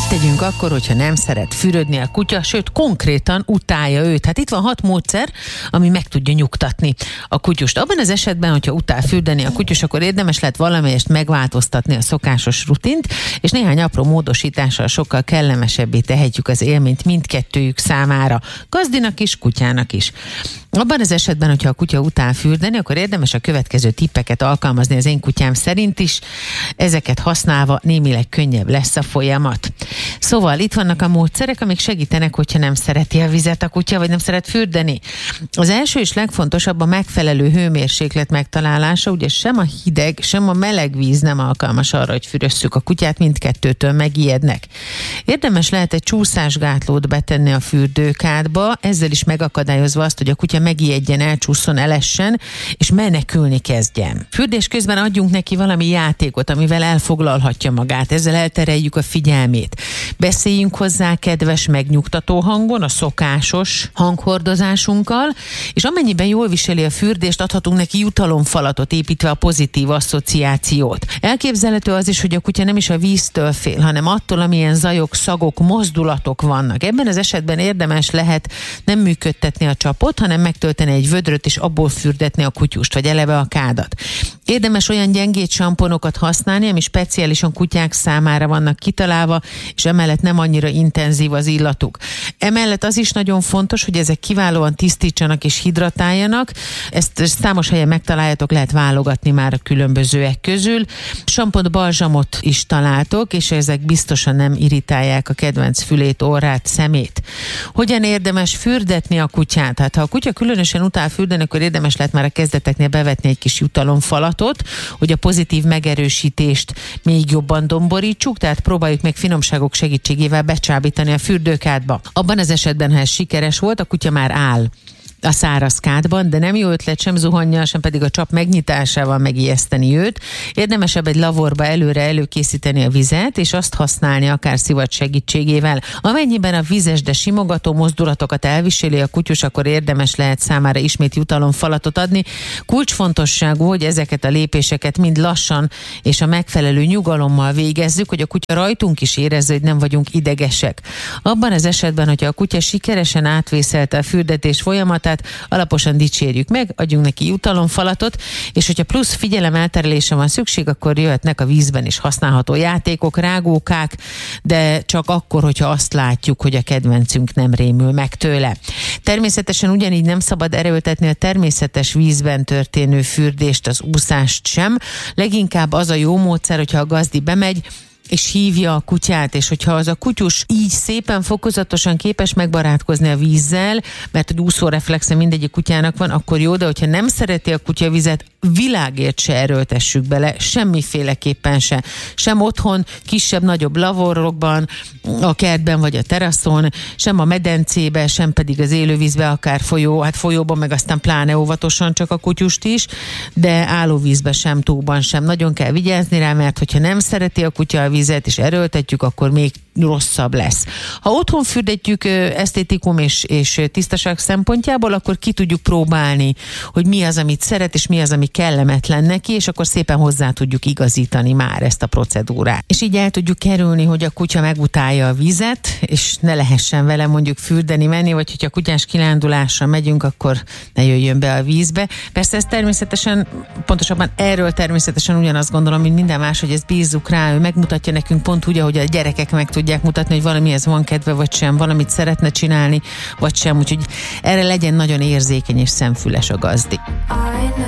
tegyünk akkor, hogyha nem szeret fürödni a kutya, sőt konkrétan utálja őt? Hát itt van 6 módszer, ami meg tudja nyugtatni a kutyust. Abban az esetben, hogyha utál fürdeni a kutyus, akkor érdemes lehet valamelyest megváltoztatni a szokásos rutint, és néhány apró módosítással sokkal kellemesebbé tehetjük az élményt mindkettőjük számára, gazdinak is, kutyának is. Abban az esetben, hogyha a kutya utál fürdeni, akkor érdemes a következő tippeket alkalmazni az én kutyám szerint is. Ezeket használva némileg könnyebb lesz a folyamat. Szóval itt vannak a módszerek, amik segítenek, hogyha nem szereti a vizet a kutya, vagy nem szeret fürdeni. Az első és legfontosabb a megfelelő hőmérséklet megtalálása, ugye sem a hideg, sem a meleg víz nem alkalmas arra, hogy fürösszük a kutyát, mindkettőtől megijednek. Érdemes lehet egy csúszásgátlót betenni a fürdőkádba, ezzel is megakadályozva azt, hogy a kutya megijedjen, elcsúszson, elessen, és menekülni kezdjen. Fürdés közben adjunk neki valami játékot, amivel elfoglalhatja magát, ezzel eltereljük a figyelmét. Beszéljünk hozzá kedves, megnyugtató hangon, a szokásos hanghordozásunkkal, és amennyiben jól viseli a fürdést, adhatunk neki jutalomfalatot, építve a pozitív asszociációt. Elképzelhető az is, hogy a kutya nem is a víztől fél, hanem attól, amilyen zajok, szagok, mozdulatok vannak. Ebben az esetben érdemes lehet nem működtetni a csapot, hanem megtölteni egy vödröt, és abból fürdetni a kutyust, vagy eleve a kádat. Érdemes olyan gyengéd samponokat használni, ami speciálisan kutyák számára vannak kitalálva, és emellett nem annyira intenzív az illatuk. Emellett az is nagyon fontos, hogy ezek kiválóan tisztítsanak és hidratáljanak. Ezt számos helyen megtaláljátok, lehet válogatni már a különbözőek közül. Sampont, balzsamot is találtok, és ezek biztosan nem irritálják a kedvenc fülét, orrát, szemét. Hogyan érdemes fürdetni a kutyát? Hát ha a kutya különösen utál fürdeni, akkor érdemes lehet már a kezdeteknél bevetni egy kis jutalomfalatot, hogy a pozitív megerősítést még jobban domborítsuk, tehát próbáljuk meg finomságok segítségével becsábítani a fürdőkádba. Abban az esetben, ha ez sikeres volt, a kutya már áll a száraz kádban, de nem jó ötlet sem zuhannyal, sem pedig a csap megnyitásával megijeszteni őt. Érdemesebb egy lavorba előre előkészíteni a vizet, és azt használni akár szivacs segítségével. Amennyiben a vizes, de simogató mozdulatokat elviseli a kutyus, akkor érdemes lehet számára ismét jutalomfalatot adni. Kulcsfontosságú, hogy ezeket a lépéseket mind lassan és a megfelelő nyugalommal végezzük, hogy a kutya rajtunk is érezze, hogy nem vagyunk idegesek. Abban az esetben, hogyha a kutya sikeresen átvészelte a fürdetés folyamatát, alaposan dicsérjük meg, adjunk neki jutalomfalatot, és hogyha plusz figyelemelterelése van szükség, akkor jöhetnek a vízben is használható játékok, rágókák, de csak akkor, hogyha azt látjuk, hogy a kedvencünk nem rémül meg tőle. Természetesen ugyanígy nem szabad erőltetni a természetes vízben történő fürdést, az úszást sem. Leginkább az a jó módszer, hogyha a gazdi bemegy, és hívja a kutyát, és hogyha az a kutyus így szépen, fokozatosan képes megbarátkozni a vízzel, mert a úszóreflexe mindegyik kutyának van, akkor jó, de hogyha nem szereti a kutya vizet, világért se erőltessük bele, semmiféleképpen se. Sem otthon, kisebb-nagyobb lavorokban, a kertben vagy a teraszon, sem a medencébe, sem pedig az élővízbe, akár folyóban, meg aztán pláne óvatosan csak a kutyust is, de állóvízbe sem, tóban sem. Nagyon kell vigyázni rá, mert hogyha nem szereti a kutya a vizet, és erőltetjük, akkor még rosszabb lesz. Ha otthon fürdetjük esztétikum és tisztaság szempontjából, akkor ki tudjuk próbálni, hogy mi az, amit szeret, és mi az, ami kellemetlen neki, és akkor szépen hozzá tudjuk igazítani már ezt a procedúrát. És így el tudjuk kerülni, hogy a kutya megutálja a vizet, és ne lehessen vele mondjuk fürdeni menni, vagy hogyha kutyás kirándulásra megyünk, akkor ne jöjjön be a vízbe. Persze ez természetesen, pontosabban erről természetesen ugyanazt gondolom, mint minden más, hogy ezt bízzuk rá, ő megmutatja nekünk pont úgy, ahogy a gyerekek meg tudják mutatni, hogy valamihez van kedve, vagy sem, valamit szeretne csinálni, vagy sem, úgyhogy erre legyen nagyon érzékeny és szemfüles a gazdi.